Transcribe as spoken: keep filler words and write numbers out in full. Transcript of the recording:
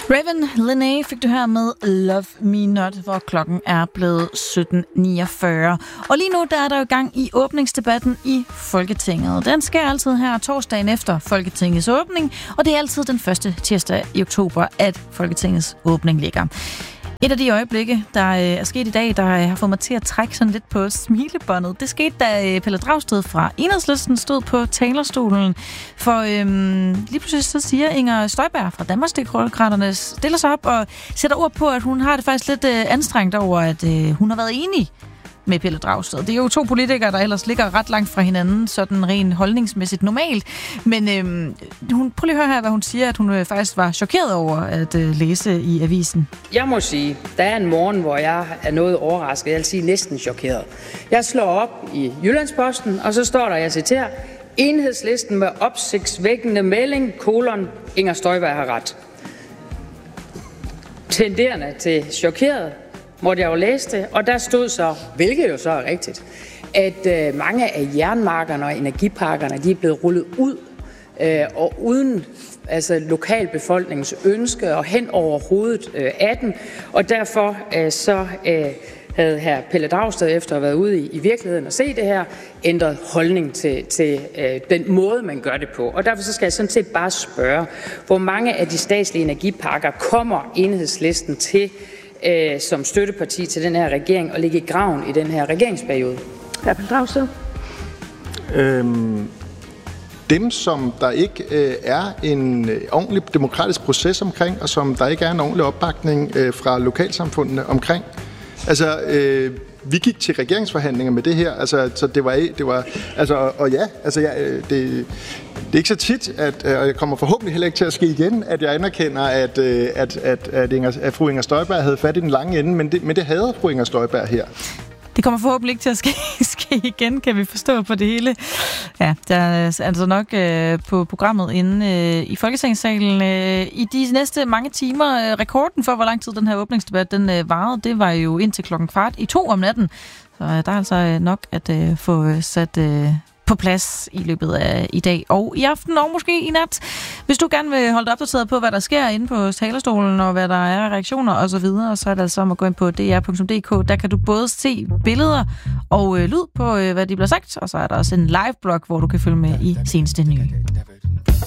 Raven Lenae fik du her med Love Me Not, hvor klokken er blevet sytten niogfyrre. Og lige nu der er der jo gang i åbningsdebatten i Folketinget. Den sker altid her torsdagen efter Folketingets åbning, og det er altid den første tirsdag i oktober, at Folketingets åbning ligger. Et af de øjeblikke, der er sket i dag, der har fået mig til at trække sådan lidt på smilebåndet, det skete, da Pelle Dragsted fra Enhedslisten stod på talerstolen. For øhm, lige pludselig så siger Inger Støjberg fra Danmarksdemokraterne, stiller sig op og sætter ord på, at hun har det faktisk lidt øh, anstrengt over, at øh, hun har været enig med Pelle Dragsted. Det er jo to politikere, der ellers ligger ret langt fra hinanden, sådan rent holdningsmæssigt normalt. Men øhm, hun, prøv lige at høre her, hvad hun siger, at hun øh, faktisk var chokeret over at øh, læse i avisen. Jeg må sige, der er en morgen, hvor jeg er noget overrasket. Jeg vil sige næsten chokeret. Jeg slår op i Jyllandsposten, og så står der, jeg citerer, Enhedslisten med opsigtsvækkende melding, kolon, Inger Støjberg har ret. Tenderende til chokeret, måtte jeg jo læse det, og der stod så, hvilket jo så er rigtigt, at øh, mange af jernmarkerne og energiparkerne, de er blevet rullet ud, øh, og uden altså lokalbefolkningens ønske og hen over hovedet øh, af den, og derfor øh, så øh, havde hr. Pelle Dragsted efter at have været ude i, i virkeligheden og se det her, ændret holdning til, til øh, den måde, man gør det på. Og derfor så skal jeg sådan set bare spørge, hvor mange af de statslige energiparker kommer Enhedslisten til Øh, som støtteparti til den her regering og ligge i graven i den her regeringsperiode? Hr. Pelle Dragsted? Øhm, dem, som der ikke øh, er en øh, ordentlig demokratisk proces omkring, og som der ikke er en ordentlig opbakning øh, fra lokalsamfundene omkring. Altså, øh, vi gik til regeringsforhandlinger med det her, altså, så det var, det var altså, og ja, altså, ja, det, det er ikke så tit, at, og jeg kommer forhåbentlig heller ikke til at ske igen, at jeg anerkender, at, at, at, at, Inger, at fru Inger Støjberg havde fat i den lange ende, men det, men det havde fru Inger Støjberg her. Det kommer forhåbentlig ikke til at ske, ske igen, kan vi forstå på det hele. Ja, der er altså nok øh, på programmet inde øh, i Folketingssalen øh, i de næste mange timer. Øh, rekorden for, hvor lang tid den her åbningsdebat den øh, varede, det var jo indtil klokken kvart i to om natten. Så øh, der er altså nok at øh, få sat øh, på plads i løbet af i dag og i aften og måske i nat. Hvis du gerne vil holde dig opdateret på, hvad der sker inde på talerstolen og hvad der er reaktioner og så videre, så er det altså om at gå ind på d r punktum d k. Der kan du både se billeder og øh, lyd på, øh, hvad de bliver sagt, og så er der også en live-blog, hvor du kan følge med i seneste nye.